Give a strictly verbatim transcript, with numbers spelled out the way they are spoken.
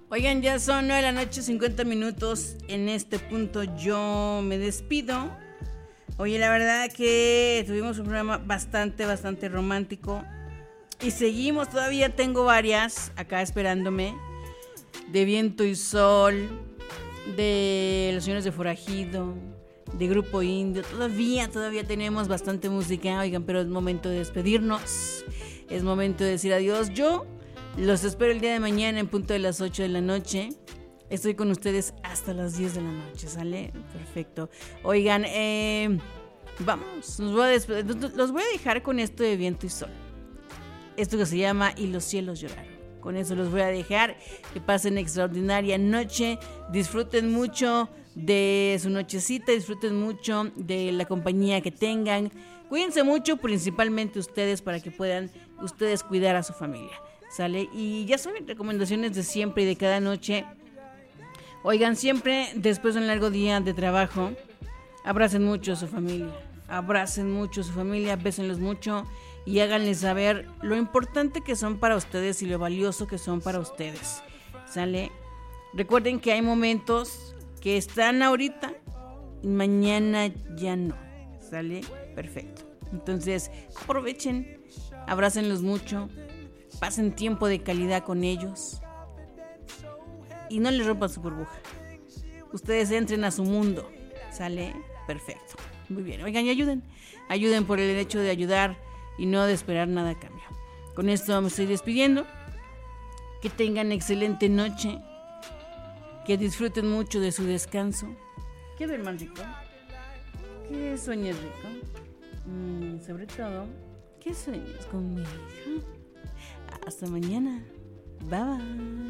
Oigan, ya son nueve de la noche, cincuenta minutos. En este punto yo me despido. Oye, la verdad que tuvimos un programa bastante, bastante romántico. Y seguimos, todavía tengo varias acá esperándome. De Viento y Sol, de Los Señores de Forajido, de Grupo Indio. Todavía, todavía tenemos bastante música. Oigan, pero es momento de despedirnos. Es momento de decir adiós. Yo los espero el día de mañana en punto de las ocho de la noche. Estoy con ustedes hasta las diez de la noche, ¿sale? Perfecto. Oigan, eh, vamos, los voy, a despe- los voy a dejar con esto de Viento y Sol. Esto que se llama Y los cielos lloraron. Con eso los voy a dejar. Que pasen extraordinaria noche. Disfruten mucho de su nochecita. Disfruten mucho de la compañía que tengan. Cuídense mucho, principalmente ustedes, para que puedan ustedes cuidar a su familia. ¿Sale? Y ya saben, recomendaciones de siempre y de cada noche. Oigan, siempre después de un largo día de trabajo, abracen mucho a su familia. Abracen mucho a su familia, bésenlos mucho y háganles saber lo importante que son para ustedes y lo valioso que son para ustedes. ¿Sale? Recuerden que hay momentos que están ahorita y mañana ya no. ¿Sale? Perfecto. Entonces, aprovechen, abrácenlos mucho, pasen tiempo de calidad con ellos y no les rompan su burbuja. Ustedes entren a su mundo. ¿Sale? Perfecto. Muy bien. Oigan, y ayuden. Ayuden por el hecho de ayudar y no de esperar nada a cambio. Con esto me estoy despidiendo. Que tengan excelente noche. Que disfruten mucho de su descanso. ¿Qué duerman rico? Que sueñes rico. Mm, sobre todo, que sueñes conmigo. Hasta mañana. Bye bye.